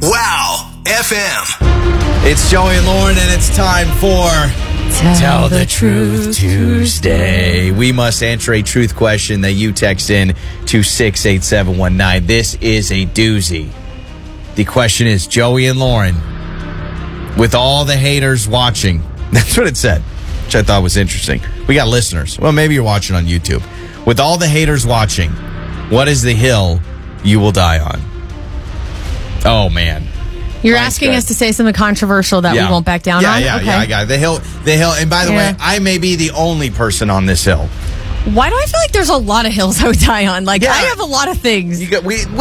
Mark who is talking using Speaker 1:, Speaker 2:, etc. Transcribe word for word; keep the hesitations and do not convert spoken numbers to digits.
Speaker 1: Wow F M.
Speaker 2: It's Joey and Lauren, and it's time for
Speaker 3: Tell,
Speaker 2: Tell the Truth Tuesday. We must answer a truth question that you text in to six eight seven one nine. This is a doozy. The question is, Joey and Lauren, with all the haters watching, that's what it said, which I thought was interesting. We got listeners. Well, maybe you're watching on YouTube. With all the haters watching, what is the hill you will die on? Oh, man.
Speaker 3: You're
Speaker 2: Mine's
Speaker 3: asking
Speaker 2: good.
Speaker 3: us to say something controversial that
Speaker 2: Yeah.
Speaker 3: we won't back down
Speaker 2: yeah,
Speaker 3: on?
Speaker 2: Yeah,
Speaker 3: okay.
Speaker 2: yeah, I got it. The hill, the hill. And by the
Speaker 3: Yeah.
Speaker 2: way, I may be the only person on this hill.
Speaker 3: Why do I feel like there's a lot of hills I would die on? Like,
Speaker 2: Yeah.
Speaker 3: I have a lot of things.
Speaker 2: You got, we